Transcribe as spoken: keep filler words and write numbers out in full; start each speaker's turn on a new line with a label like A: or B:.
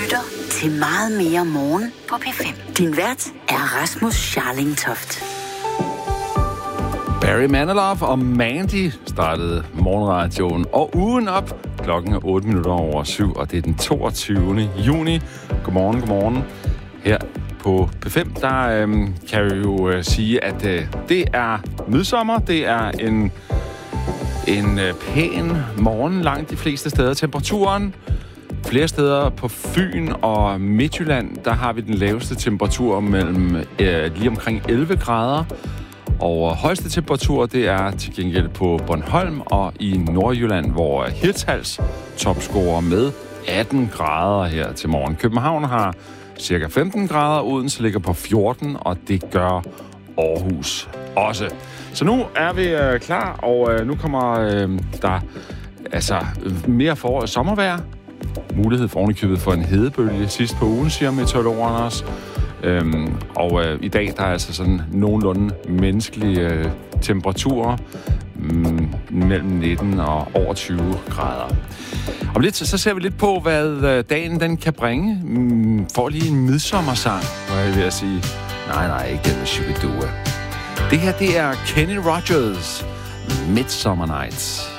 A: lytter til Meget mere morgen på P fem. Din vært er Rasmus Scharling-Toft.
B: Barry Manilow og Mandy startede morgenradioen, og ugen op. Klokken er otte minutter over syv, og det er den toogtyvende juni. Godmorgen, godmorgen. Her på P fem, der øhm, kan vi jo øh, sige, at øh, det er midsommer. Det er en, en øh, pæn morgen langt de fleste steder. Temperaturen flere steder på Fyn og Midtjylland, der har vi den laveste temperatur mellem øh, lige omkring elleve grader. Og højeste temperatur, det er til gengæld på Bornholm og i Nordjylland, hvor Hirtshals topscorer med atten grader her til morgen. København har cirka femten grader, Odense ligger på fjorten, og det gør Aarhus også. Så nu er vi øh, klar, og øh, nu kommer øh, der altså mere forår og sommervejr. Mulighed for ovenikøbet for en hedebølge sidst på ugen, siger meteorologerne også. Øhm, og øh, i dag der er altså sådan nogenlunde menneskelige øh, temperaturer mm, mellem nitten og over tyve grader. Om lidt så ser vi lidt på, hvad øh, dagen den kan bringe. Mm, får lige en midsommersang, var jeg ved at sige. Nej, nej, ikke den med Shubidua. Det her, det er Kenny Rogers, Midsummer Nights.